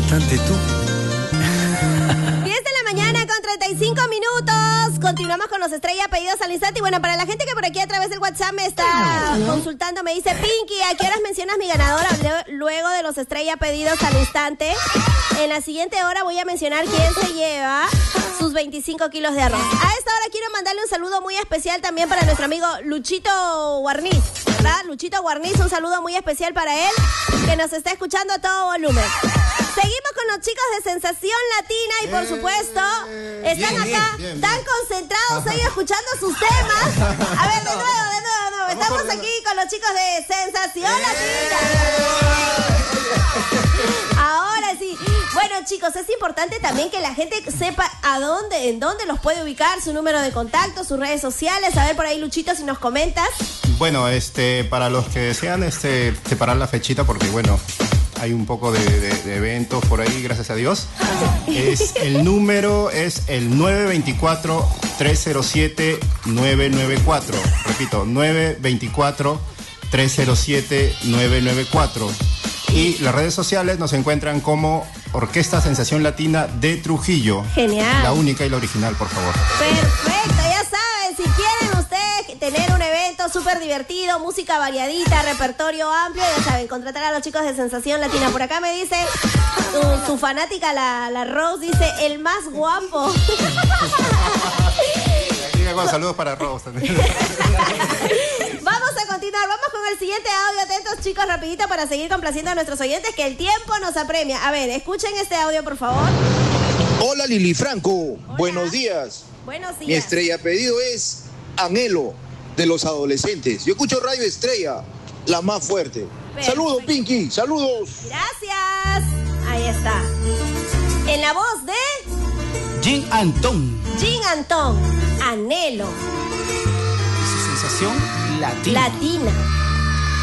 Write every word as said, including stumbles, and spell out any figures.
bastante tú. diez de la mañana con treinta y cinco minutos. Continuamos con los estrella pedidos al instante. Y bueno, para la gente que por aquí a través del WhatsApp me está consultando, me dice: Pinky, ¿a qué horas mencionas mi ganadora? Luego de los estrella pedidos al instante, en la siguiente hora voy a mencionar quién se lleva sus veinticinco kilos de arroz. A esta hora quiero mandarle un saludo muy especial también para nuestro amigo Luchito Guarniz, ¿verdad? Luchito Guarniz, un saludo muy especial para él, que nos está escuchando a todo volumen. Seguimos con los chicos de Sensación Latina y por supuesto están bien, acá bien, bien, tan bien. concentrados ahí escuchando sus temas. A ver, de nuevo, de nuevo, de nuevo. Estamos aquí con los chicos de Sensación Latina. Ahora sí. Bueno, chicos, es importante también que la gente sepa a dónde, en dónde los puede ubicar, su número de contacto, sus redes sociales. A ver por ahí, Luchito, si nos comentas. Bueno, este, para los que desean este, separar la fechita, porque bueno, hay un poco de, de, de eventos por ahí, gracias a Dios. Es, el número es el nueve dos cuatro, tres cero siete, nueve nueve cuatro. Repito, nueve dos cuatro, tres cero siete, nueve nueve cuatro. Y las redes sociales nos encuentran como Orquesta Sensación Latina de Trujillo. Genial. La única y la original, por favor. Perfecto, ya saben, si quieren ustedes tener un evento súper divertido, música variadita, repertorio amplio, ya saben, contratar a los chicos de Sensación Latina. Por acá me dice su, su fanática, la, la Rose, dice, el más guapo. Saludos para Rose también. Vamos a continuar, vamos con el siguiente audio. Atentos, chicos, rapidito para seguir complaciendo a nuestros oyentes, que el tiempo nos apremia. A ver, escuchen este audio, por favor. Hola, Lili Franco. Hola. Buenos días. Buenos días. Mi estrella pedido es Anhelo, de los adolescentes. Yo escucho Radio Estrella, la más fuerte. Perfecto. Saludos, Pinky, saludos. Gracias. Ahí está. En la voz de Jim Antón. Jim Antón, Anhelo. Su sensación latina. Latina.